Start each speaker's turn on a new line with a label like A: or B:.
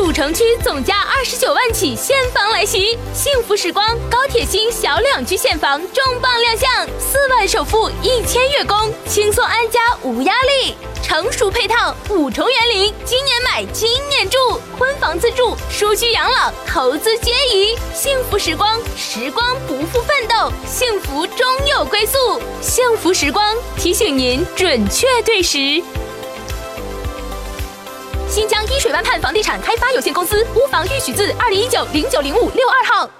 A: 古城区总价29万起现房来袭，幸福时光高铁新小两居现房重磅亮相，4万首付1000月供，轻松安家无压力。成熟配套5重园林，今年买今年住，婚房自住、舒居养老、投资皆宜。幸福时光，时光不负奋斗，幸福终有归宿。幸福时光提醒您准确对时。新疆依水湾畔房地产开发有限公司屋房预许字2019090562号。